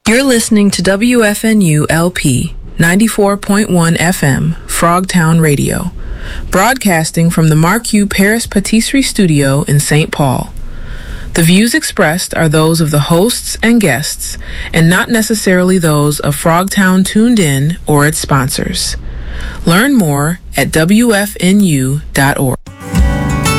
You're listening to WFNU LP 94.1 FM, Frogtown Radio, broadcasting from the Marquis Paris Patisserie Studio in St. Paul. The views expressed are those of the hosts and guests, and not necessarily those of Frogtown Tuned In or its sponsors. Learn more at WFNU.org.